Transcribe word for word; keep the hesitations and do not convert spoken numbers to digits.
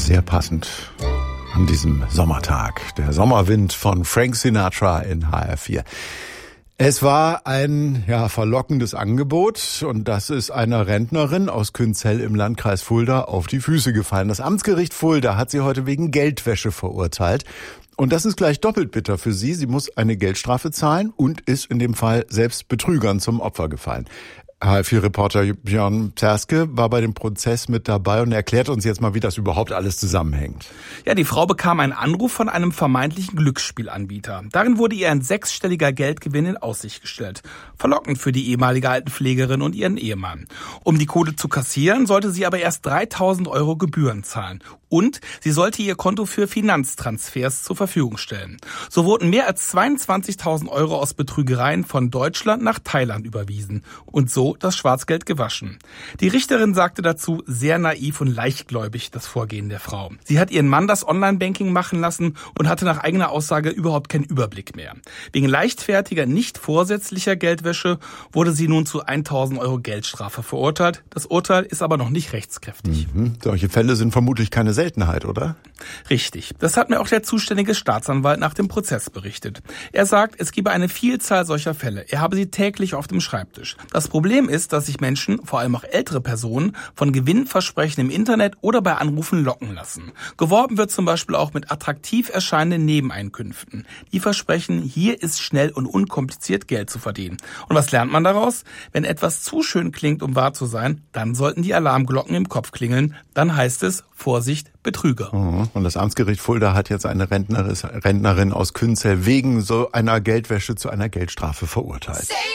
Sehr passend an diesem Sommertag. Der Sommerwind von Frank Sinatra in H R vier. Es war ein ja verlockendes Angebot und das ist einer Rentnerin aus Künzell im Landkreis Fulda auf die Füße gefallen. Das Amtsgericht Fulda hat sie heute wegen Geldwäsche verurteilt. Und das ist gleich doppelt bitter für sie. Sie muss eine Geldstrafe zahlen und ist in dem Fall selbst Betrügern zum Opfer gefallen. H R vier-Reporter Björn Zerske war bei dem Prozess mit dabei und erklärt uns jetzt mal, wie das überhaupt alles zusammenhängt. Ja, die Frau bekam einen Anruf von einem vermeintlichen Glücksspielanbieter. Darin wurde ihr ein sechsstelliger Geldgewinn in Aussicht gestellt. Verlockend für die ehemalige Altenpflegerin und ihren Ehemann. Um die Kohle zu kassieren, sollte sie aber erst dreitausend Euro Gebühren zahlen. Und sie sollte ihr Konto für Finanztransfers zur Verfügung stellen. So wurden mehr als zweiundzwanzigtausend Euro aus Betrügereien von Deutschland nach Thailand überwiesen. Und so das Schwarzgeld gewaschen. Die Richterin sagte dazu, sehr naiv und leichtgläubig das Vorgehen der Frau. Sie hat ihren Mann das Online-Banking machen lassen und hatte nach eigener Aussage überhaupt keinen Überblick mehr. Wegen leichtfertiger, nicht vorsätzlicher Geldwäsche wurde sie nun zu tausend Euro Geldstrafe verurteilt. Das Urteil ist aber noch nicht rechtskräftig. Mhm. Solche Fälle sind vermutlich keine Seltenheit, oder? Richtig. Das hat mir auch der zuständige Staatsanwalt nach dem Prozess berichtet. Er sagt, es gebe eine Vielzahl solcher Fälle. Er habe sie täglich auf dem Schreibtisch. Das Problem ist, dass sich Menschen, vor allem auch ältere Personen, von Gewinnversprechen im Internet oder bei Anrufen locken lassen. Geworben wird zum Beispiel auch mit attraktiv erscheinenden Nebeneinkünften. Die versprechen, hier ist schnell und unkompliziert Geld zu verdienen. Und was lernt man daraus? Wenn etwas zu schön klingt, um wahr zu sein, dann sollten die Alarmglocken im Kopf klingeln. Dann heißt es, Vorsicht, Betrüger. Und das Amtsgericht Fulda hat jetzt eine Rentnerin aus Künzell wegen so einer Geldwäsche zu einer Geldstrafe verurteilt.